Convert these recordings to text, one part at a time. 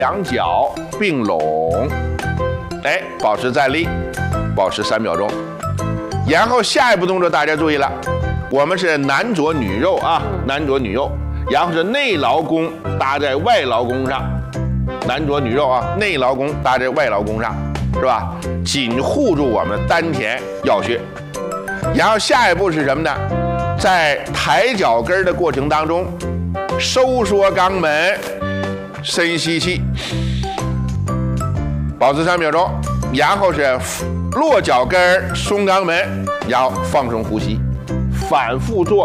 两脚并拢，哎，保持站立，保持3秒钟。然后下一步动作大家注意了，我们是男左女右啊，男左女右，然后是内劳宫搭在外劳宫上，男左女右啊，内劳宫搭在外劳宫上，是吧？紧护住我们丹田要穴。然后下一步是什么呢？在抬脚跟的过程当中，收缩肛门，深吸气，保持3秒钟，然后是落脚跟，松肛门，然后放松呼吸，反复做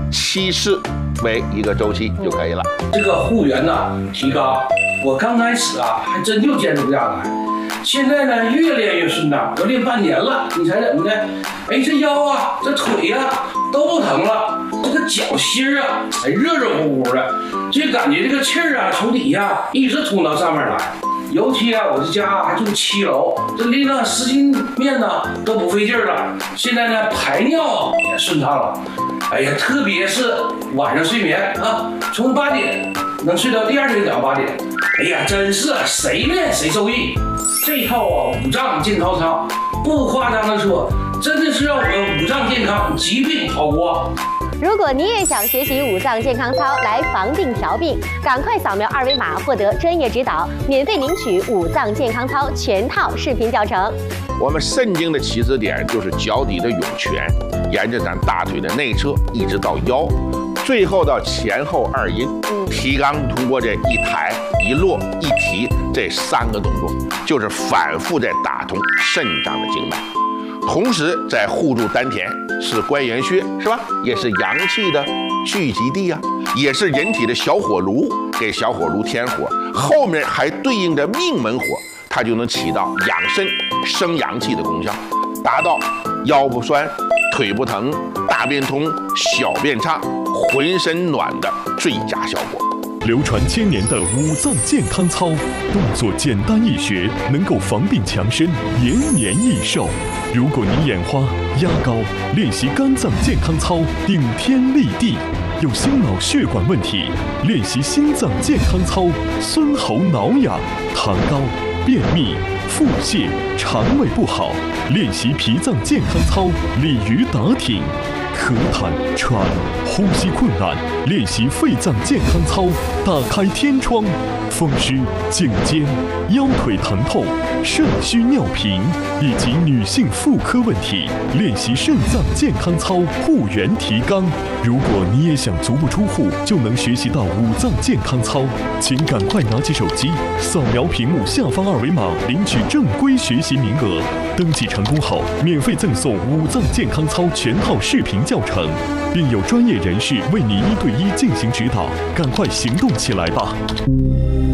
7次为一个周期就可以了。 这个护员呢提高，我刚开始啊还真就坚持不下来，现在呢越练越顺当，都练半年了，你猜怎么的？哎，这腰啊，这腿呀都不疼了，这个脚心啊，哎热热乎乎的，就感觉这个气儿啊从底下一直通到上面来。尤其啊，我这家还住7楼，这拎那10斤面呢都不费劲儿了。现在呢排尿也顺畅了。哎呀，特别是晚上睡眠啊，从8点能睡到第2天早上8点。哎呀，真是谁练谁受益。这套啊五脏健康操，不夸张的说，真的是让我们五脏健康，疾病逃光。 如果你也想学习五脏健康操来防病调病，赶快扫描2维码获得专业指导，免费领取五脏健康操全套视频教程。 我们肾经的起始点就是脚底的涌泉，沿着咱大腿的内侧一直到腰，最后到前后2阴。提肛通过这一抬一落一提这3个动作，就是反复在打通肾脏的经脉。同时在护住丹田，是关元穴，是吧？也是阳气的聚集地啊，也是人体的小火炉，给小火炉添火。后面还对应着命门火，它就能起到养肾生阳气的功效，达到腰不酸、腿不疼、大便通、小便畅、浑身暖的最佳效果。 流传1000年的五脏健康操，动作简单易学，能够防病强身，延年益寿。如果你眼花、压高，练习肝脏健康操，顶天立地；有心脑血管问题，练习心脏健康操，孙喉挠痒；痰高、便秘、腹泻、肠胃不好，练习脾脏健康操，鲤鱼打挺；咳痰、喘、呼吸困难，练习肺脏健康操，打开天窗；风湿、颈肩、腰腿疼痛、肾虚尿频以及女性妇科问题，练习肾脏健康操，护元提肛。如果你也想足不出户就能学习到五脏健康操，请赶快拿起手机，扫描屏幕下方2维码，领取正规学习名额。登记成功后，免费赠送五脏健康操全套视频教程，并有专业人士为你1对1进行指导。赶快行动起来吧！